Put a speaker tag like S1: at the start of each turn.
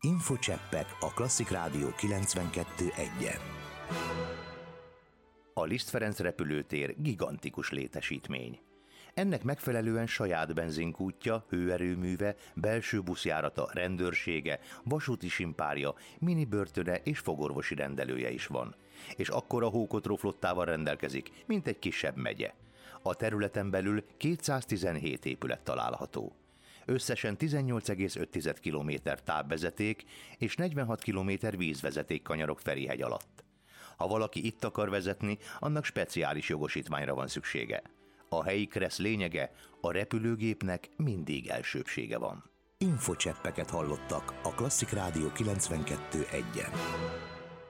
S1: Infocseppek a Klasszik Rádió 92.1-en. A Liszt Ferenc repülőtér gigantikus létesítmény. Ennek megfelelően saját benzinkútja, hőerőműve, belső buszjárata, rendőrsége, vasúti simpárja, minibörtöne és fogorvosi rendelője is van. És akkora hókotró flottával rendelkezik, mint egy kisebb megye. A területen belül 217 épület található. Összesen 18,5 km távvezeték és 46 km vízvezeték kanyarog Ferihegy alatt. Ha valaki itt akar vezetni, annak speciális jogosítványra van szüksége. A helyi kressz lényege, a repülőgépnek mindig elsőbbsége van. Infocseppeket hallottak a Klasszik Rádió 92.1-en.